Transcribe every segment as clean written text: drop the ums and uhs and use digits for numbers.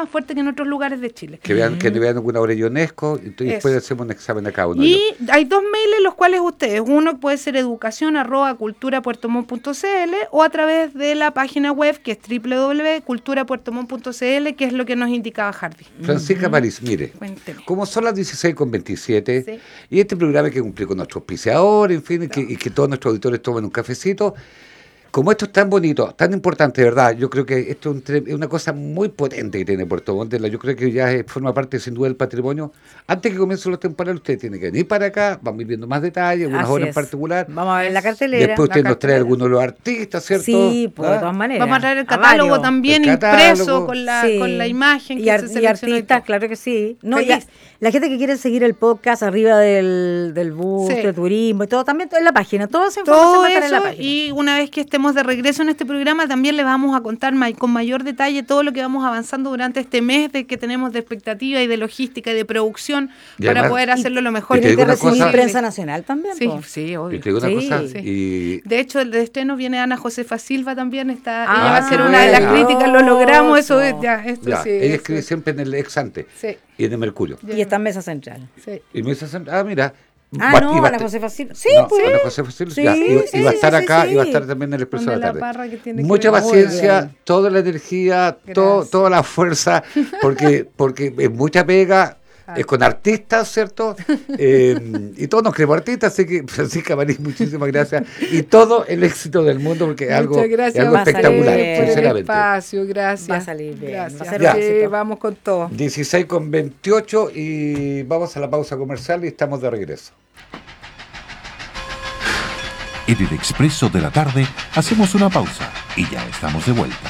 más fuerte que en otros lugares de Chile. Que vean alguna obra de UNESCO y después hacemos un examen a cada uno. Y hay 2 mails los cuales ustedes, uno puede ser educacion@culturapuertomont.cl o a través de la página web que es www.culturapuertomont.cl, que es lo que nos indicaba Hardy. Francisca París, mire, Cuénteme. como son las 16:27, Sí. y este programa que cumple con nuestro auspiciador, en fin, y que todos nuestros auditores tomen un cafecito. Como esto es tan bonito, tan importante, de verdad, yo creo que esto es una cosa muy potente que tiene Puerto Montt. Yo creo que ya forma parte sin duda del patrimonio. Antes que comiencen los temporales, usted tiene que venir para acá, vamos a ir viendo más detalles, algunas obras en particular. Vamos a ver la cartelera. Después usted nos trae algunos de los artistas, ¿cierto? Sí, pues, de todas maneras. Vamos a traer el catálogo también impreso con la imagen y artistas, claro que sí. No, la gente que quiere seguir el podcast arriba del bus, de turismo y todo, también en la página, toda esa información va a estar en la página. Y una vez que estemos de regreso en este programa, también les vamos a contar con mayor detalle todo lo que vamos avanzando durante este mes que tenemos de expectativa y de logística y de producción para poder hacerlo lo mejor. Y de recibir prensa nacional también. Sí, obvio. Y te digo una cosa, y... De hecho, el de estreno viene Ana Josefa Silva también, ella va a ser una de las críticas, lo logramos, eso ella escribe siempre en el ex ante y en el Mercurio. Y está en Mesa Central. Sí. Y Mesa Central, mira. Ana Josefa Silva. Sí, pues. Ana Josefa Silva. Y va a estar acá y va a estar también en el Expreso de la Tarde. Mucha paciencia, toda la energía, toda la fuerza, porque es mucha pega. Es con artistas, ¿cierto? Y todos nos creemos artistas, así que Francisca París, muchísimas gracias. Y todo el éxito del mundo, porque es algo espectacular, sinceramente. Espacio, gracias. Va a salir bien. Gracias. Vamos con todo. 16:28 y vamos a la pausa comercial y estamos de regreso. En el Expreso de la Tarde hacemos una pausa y ya estamos de vuelta.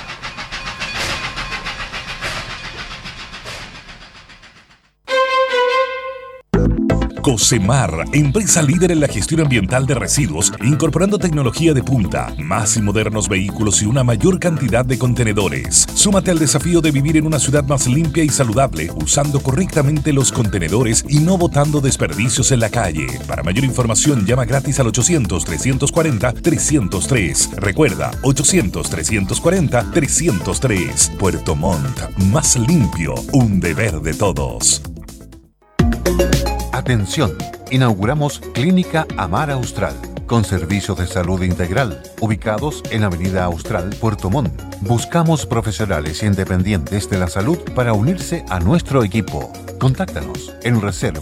Cocemar, empresa líder en la gestión ambiental de residuos, incorporando tecnología de punta, más y modernos vehículos y una mayor cantidad de contenedores. Súmate al desafío de vivir en una ciudad más limpia y saludable, usando correctamente los contenedores y no botando desperdicios en la calle. Para mayor información, llama gratis al 800-340-303. Recuerda, 800-340-303. Puerto Montt, más limpio, un deber de todos. Atención, inauguramos Clínica Amar Austral, con servicios de salud integral, ubicados en Avenida Austral, Puerto Montt. Buscamos profesionales independientes de la salud para unirse a nuestro equipo. Contáctanos en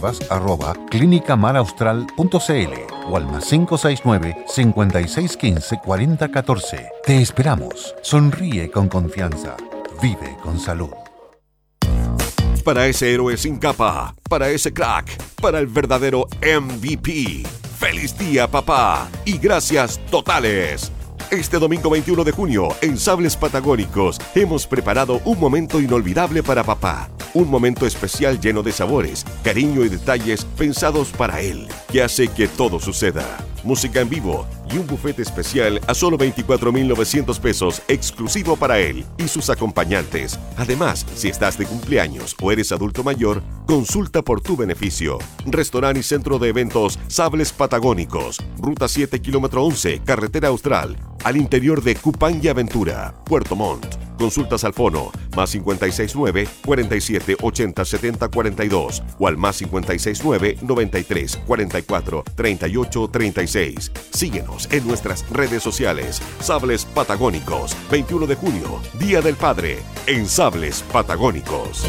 reservas@clinicamaraustral.cl o al +569 5615 4014. Te esperamos. Sonríe con confianza. Vive con salud. Para ese héroe sin capa, para ese crack, para el verdadero MVP. ¡Feliz día, papá! Y gracias totales. Este domingo 21 de junio, en Sables Patagónicos, hemos preparado un momento inolvidable para papá. Un momento especial lleno de sabores, cariño y detalles pensados para él, que hace que todo suceda. Música en vivo y un buffet especial a solo 24,900 pesos, exclusivo para él y sus acompañantes. Además, si estás de cumpleaños o eres adulto mayor, consulta por tu beneficio. Restaurante y centro de eventos Sables Patagónicos, Ruta 7, kilómetro 11, Carretera Austral, al interior de Cupán y Aventura, Puerto Montt. Consultas al fono +569 47 80 70 42 o al +569 93 44 38 36. Síguenos en nuestras redes sociales. Sables Patagónicos, 21 de junio, Día del Padre, en Sables Patagónicos.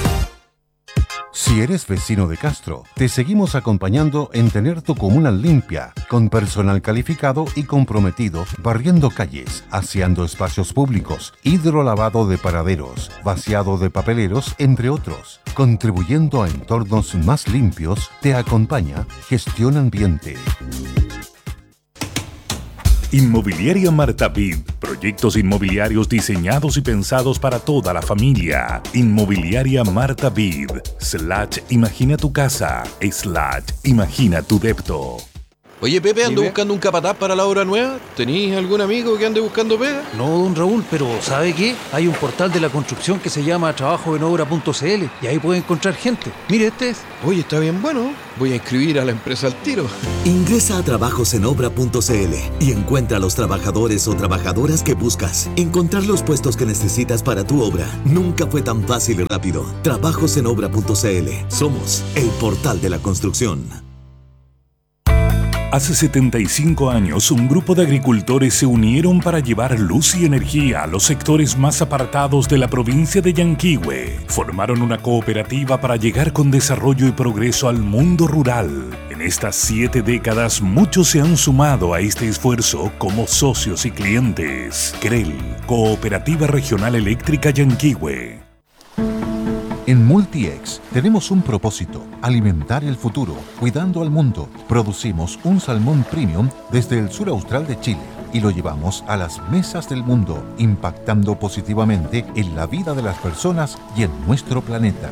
Si eres vecino de Castro, te seguimos acompañando en tener tu comuna limpia, con personal calificado y comprometido, barriendo calles, aseando espacios públicos, hidrolavado de paraderos, vaciado de papeleros, entre otros. Contribuyendo a entornos más limpios, te acompaña Gestión Ambiente. Inmobiliaria Marta Vid. Proyectos inmobiliarios diseñados y pensados para toda la familia. Inmobiliaria Marta Vid. /Imagina tu casa. /Imagina tu depto. Oye, Pepe, ando buscando un capataz para la obra nueva. ¿Tenís algún amigo que ande buscando pega? No, don Raúl, pero ¿sabe qué? Hay un portal de la construcción que se llama trabajoenobra.cl y ahí puede encontrar gente. Mire, este es. Oye, está bien bueno. Voy a inscribir a la empresa al tiro. Ingresa a trabajosenobra.cl y encuentra a los trabajadores o trabajadoras que buscas. Encontrar los puestos que necesitas para tu obra nunca fue tan fácil y rápido. Trabajosenobra.cl. Somos el portal de la construcción. Hace 75 años, un grupo de agricultores se unieron para llevar luz y energía a los sectores más apartados de la provincia de Yanquihue. Formaron una cooperativa para llegar con desarrollo y progreso al mundo rural. En estas 7 décadas, muchos se han sumado a este esfuerzo como socios y clientes. CREL, Cooperativa Regional Eléctrica Yanquihue. En Multiex tenemos un propósito: alimentar el futuro, cuidando al mundo. Producimos un salmón premium desde el sur austral de Chile y lo llevamos a las mesas del mundo, impactando positivamente en la vida de las personas y en nuestro planeta.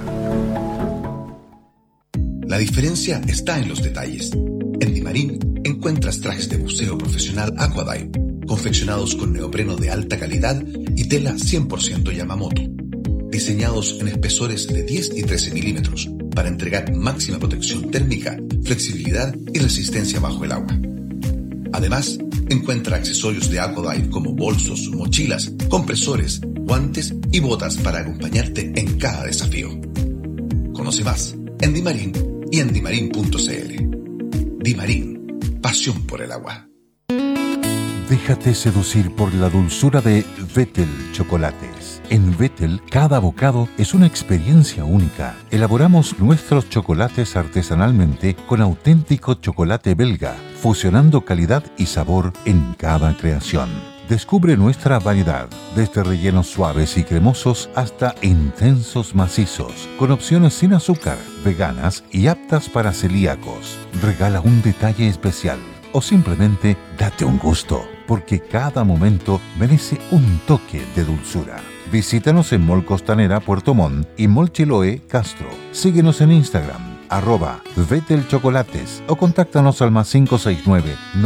La diferencia está en los detalles. En Dimarín encuentras trajes de buceo profesional Aquadive, confeccionados con neopreno de alta calidad y tela 100% Yamamoto, diseñados en espesores de 10 y 13 milímetros para entregar máxima protección térmica, flexibilidad y resistencia bajo el agua. Además, encuentra accesorios de Aquadive como bolsos, mochilas, compresores, guantes y botas para acompañarte en cada desafío. Conoce más en Dimarín y en dimarin.cl. Dimarín, pasión por el agua. Déjate seducir por la dulzura de Vettel Chocolates. En Vettel, cada bocado es una experiencia única. Elaboramos nuestros chocolates artesanalmente con auténtico chocolate belga, fusionando calidad y sabor en cada creación. Descubre nuestra variedad, desde rellenos suaves y cremosos hasta intensos macizos, con opciones sin azúcar, veganas y aptas para celíacos. Regala un detalle especial o simplemente date un gusto, porque cada momento merece un toque de dulzura. Visítanos en Mall Costanera Puerto Montt y Mall Chiloé Castro. Síguenos en Instagram, @Vettel Chocolates, o contáctanos al +569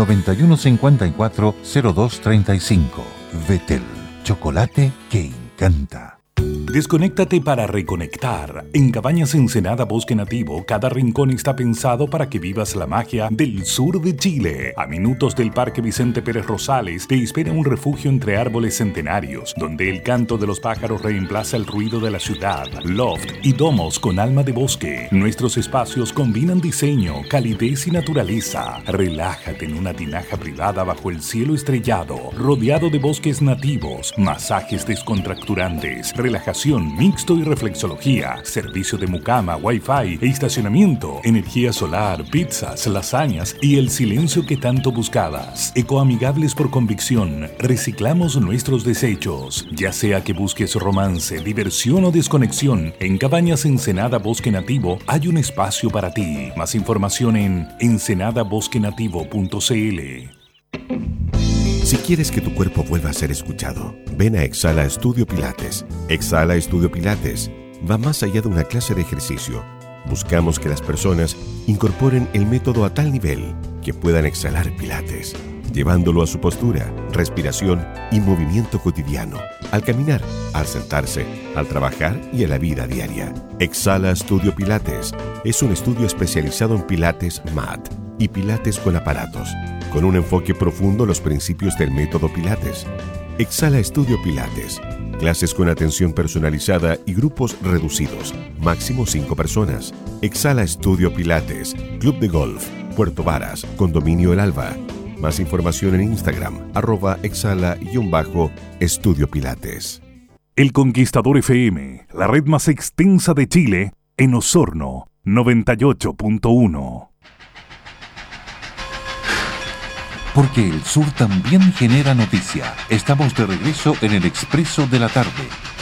9154 0235. Vettel, chocolate que encanta. Desconéctate para reconectar. En Cabañas Ensenada Bosque Nativo, cada rincón está pensado para que vivas la magia del sur de Chile. A minutos del Parque Vicente Pérez Rosales te espera un refugio entre árboles centenarios, donde el canto de los pájaros reemplaza el ruido de la ciudad. Loft y domos con alma de bosque. Nuestros espacios combinan diseño, calidez y naturaleza. Relájate en una tinaja privada bajo el cielo estrellado, rodeado de bosques nativos, masajes descontracturantes, relajación, mixto y reflexología, servicio de mucama, wifi e estacionamiento, energía solar, pizzas, lasañas y el silencio que tanto buscabas. Ecoamigables por convicción, reciclamos nuestros desechos. Ya sea que busques romance, diversión o desconexión, en Cabañas Ensenada Bosque Nativo hay un espacio para ti. Más información en ensenadabosquenativo.cl. Si quieres que tu cuerpo vuelva a ser escuchado, ven a Exhala Estudio Pilates. Exhala Estudio Pilates va más allá de una clase de ejercicio. Buscamos que las personas incorporen el método a tal nivel que puedan exhalar Pilates, llevándolo a su postura, respiración y movimiento cotidiano, al caminar, al sentarse, al trabajar y a la vida diaria. Exhala Estudio Pilates es un estudio especializado en Pilates MAT y Pilates con aparatos, con un enfoque profundo en los principios del método Pilates. Exhala Estudio Pilates. Clases con atención personalizada y grupos reducidos. Máximo 5 personas. Exhala Estudio Pilates. Club de Golf. Puerto Varas. Condominio El Alba. Más información en Instagram. @exhala_estudio Pilates. El Conquistador FM, la red más extensa de Chile, en Osorno, 98.1. Porque el sur también genera noticia. Estamos de regreso en el Expreso de la Tarde.